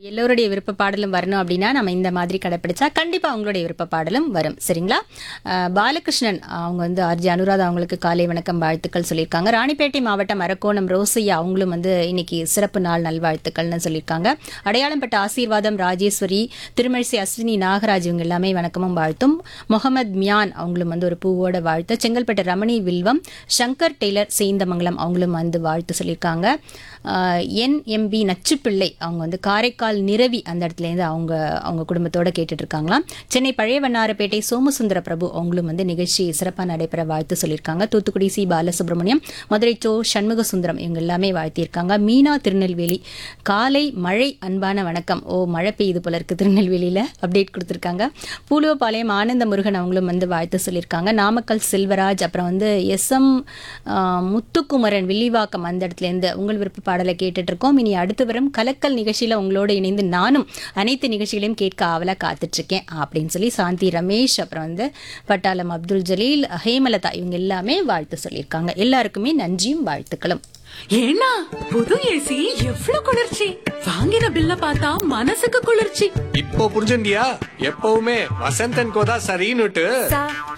எல்லோருடைய விருப்ப பாடலும் வரணும் அப்படின்னா நம்ம இந்த மாதிரி கடைப்பிடிச்சா கண்டிப்பா அவங்களுடைய விருப்ப பாடலும் வரும். சரிங்களா? பாலகிருஷ்ணன் அவங்க வந்து ஆர்ஜி அனுராதா அவங்களுக்கு காலை வணக்கம் வாழ்த்துக்கள் சொல்லியிருக்காங்க. ராணிப்பேட்டை மாவட்டம் அரக்கோணம் ரோசையா அவங்களும் வந்து இன்னைக்கு சிறப்பு நாள் நல்வாழ்த்துக்கள்னு சொல்லியிருக்காங்க. அடையாளம்பட்ட ஆசீர்வாதம் ராஜேஸ்வரி, திருமழிசை அஸ்வினி நாகராஜ் இவங்க எல்லாமே வணக்கமும் வாழ்த்தும். முகமது மியான் அவங்களும் வந்து ஒரு பூவோட வாழ்த்து. செங்கல்பட்டு ரமணி வில்வம், சங்கர் டெய்லர் சேந்தமங்கலம் அவங்களும் வந்து வாழ்த்து சொல்லியிருக்காங்க. NMB நச்சுப்பிள்ளை அவங்க வந்து காரைக்கால் நிரவி அந்த இடத்துலேருந்து அவங்க குடும்பத்தோட கேட்டுட்டு இருக்காங்களாம். சென்னை பழைய வண்ணாரப்பேட்டை சோமசுந்தர பிரபு அவங்களும் வந்து நிகழ்ச்சி சிறப்பாக நடைபெற வாழ்த்து சொல்லியிருக்காங்க. தூத்துக்குடி சி பாலசுப்ரமணியம், மதுரை சோ சண்முக சுந்தரம் இவங்க எல்லாமே வாழ்த்தியிருக்காங்க. மீனா திருநெல்வேலி காலை மழை அன்பான வணக்கம். மழை பெய்யுது போல இருக்கு திருநெல்வேலியில், அப்டேட் கொடுத்துருக்காங்க. பூலுவபாளையம் ஆனந்த முருகன் அவங்களும் வந்து வாழ்த்து சொல்லியிருக்காங்க. நாமக்கல் செல்வராஜ், அப்புறம் வந்து SM முத்துக்குமரன் வில்லிவாக்கம் அந்த இடத்துலேருந்து உங்கள் விருப்ப பாடலை கேட்டுட்டு இருக்கோம். இனி அடுத்து வரும் கலக்கல் நிகழ்ச்சியில உங்களோட இணைந்து நானும் அனைத்து நிகழ்ச்சிகளையும் கேட்க ஆவலா காத்துட்டு இருக்கேன் அப்படின்னு சொல்லி சாந்தி ரமேஷ், அப்புறம் வந்து பட்டாளம் அப்துல் ஜலீல், ஹேமலதா இவங்க எல்லாமே வாழ்த்து சொல்லியிருக்காங்க. எல்லாருக்குமே நன்றியும் வாழ்த்துக்களும். ஏன்னா புது ஏசி எவ்வளவு குளிர்ச்சி! வாங்கின பில்ல பார்த்தா மனசுக்கு குளிர்ச்சி. இப்போ புரிஞ்சுண்டியா? எப்பவுமே வசந்தன் கோதா சரின்னுட்டு.